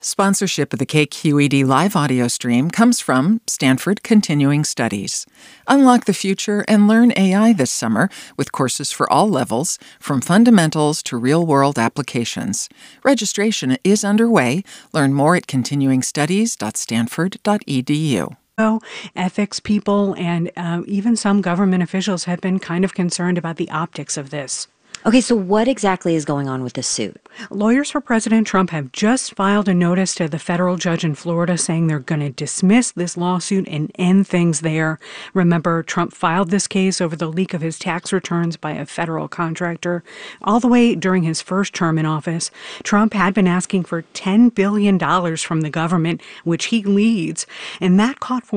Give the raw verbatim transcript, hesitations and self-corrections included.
Sponsorship of the K Q E D live audio stream comes from Stanford Continuing Studies. Unlock the future and learn A I this summer with courses for all levels, from fundamentals to real-world applications. Registration is underway. Learn more at continuing studies dot stanford dot e d u. Ethics people and uh, even some government officials have been kind of concerned about the optics of this. Okay, so what exactly is going on with this suit? Lawyers for President Trump have just filed a notice to the federal judge in Florida saying they're going to dismiss this lawsuit and end things there. Remember, Trump filed this case over the leak of his tax returns by a federal contractor. All the way during his first term in office, Trump had been asking for ten billion dollars from the government, which he leads, and that caught